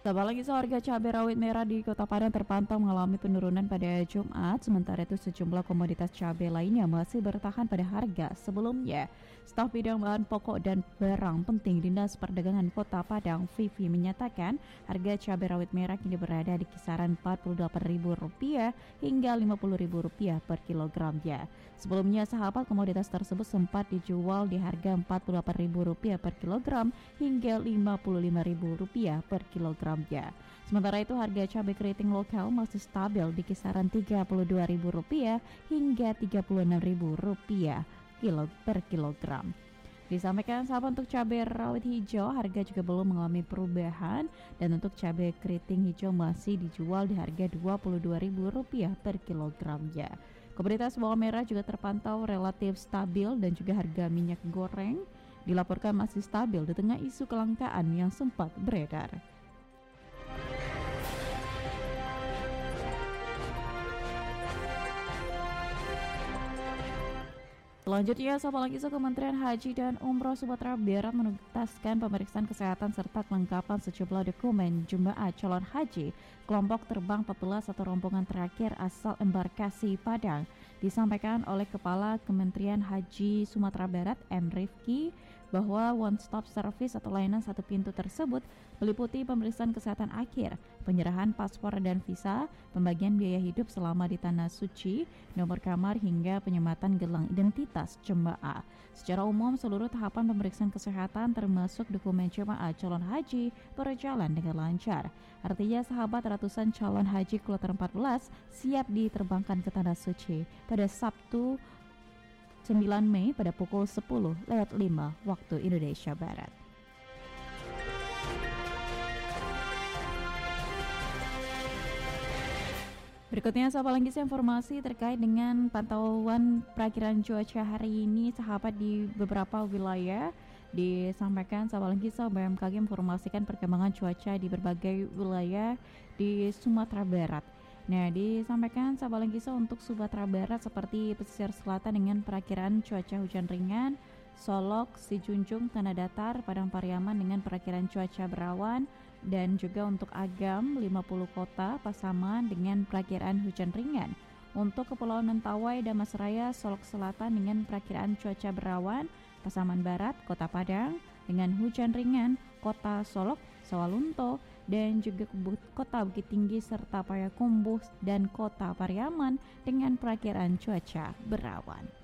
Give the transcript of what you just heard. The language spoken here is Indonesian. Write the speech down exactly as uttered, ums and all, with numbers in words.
Tambah lagi harga cabai rawit merah di Kota Padang terpantau mengalami penurunan pada Jumat, sementara itu sejumlah komoditas cabai lainnya masih bertahan pada harga sebelumnya. Staf Bidang Bahan Pokok dan Barang Penting Dinas Perdagangan Kota Padang, Vivi, menyatakan harga cabai rawit merah kini berada di kisaran empat puluh delapan ribu rupiah hingga lima puluh ribu rupiah per kilogramnya. Sebelumnya, sahabat, komoditas tersebut sempat dijual di harga empat puluh delapan ribu rupiah per kilogram hingga lima puluh lima ribu rupiah per kilogram. Sementara itu harga cabai keriting lokal masih stabil di kisaran tiga puluh dua ribu rupiah hingga tiga puluh enam ribu rupiah kilo per kilogram. Disampaikan sahabat, untuk cabai rawit hijau harga juga belum mengalami perubahan dan untuk cabai keriting hijau masih dijual di harga dua puluh dua ribu rupiah per kilogramnya. Komoditas bawang merah juga terpantau relatif stabil dan juga harga minyak goreng dilaporkan masih stabil di tengah isu kelangkaan yang sempat beredar. Selanjutnya, sahabat lagi, Kementerian Haji dan Umroh Sumatera Barat menuntaskan pemeriksaan kesehatan serta kelengkapan sejumlah dokumen jemaah calon haji kelompok terbang empat belas atau rombongan terakhir asal embarkasi Padang. Disampaikan oleh Kepala Kementerian Haji Sumatera Barat, M. Rifki, bahwa one stop service atau layanan satu pintu tersebut meliputi pemeriksaan kesehatan akhir, penyerahan paspor dan visa, pembagian biaya hidup selama di Tanah Suci, nomor kamar hingga penyematan gelang identitas jemaah. Secara umum, seluruh tahapan pemeriksaan kesehatan termasuk dokumen jemaah calon haji berjalan dengan lancar. Artinya, sahabat, ratusan calon haji kloter empat belas siap diterbangkan ke Tanah Suci pada Sabtu sembilan Mei pada pukul sepuluh lewat lima waktu Indonesia Barat. Berikutnya, sahabat langgis, informasi terkait dengan pantauan perakiran cuaca hari ini, sahabat, di beberapa wilayah. Disampaikan sahabat langgis, B M K G informasikan perkembangan cuaca di berbagai wilayah di Sumatera Barat. Nah, disampaikan sahabat langgis, untuk Sumatera Barat seperti pesisir selatan dengan perakiraan cuaca hujan ringan, Solok, Sijunjung, Tanah Datar, Padang Pariaman dengan perakiraan cuaca berawan, dan juga untuk Agam, lima puluh kota, Pasaman dengan perakiraan hujan ringan. Untuk Kepulauan Mentawai, Damasraya, Solok Selatan dengan perakiraan cuaca berawan, Pasaman Barat, Kota Padang dengan hujan ringan, Kota Solok, Sawalunto, dan juga Kota Bukit Tinggi serta Payakumbuh dan Kota Pariaman dengan perakiraan cuaca berawan.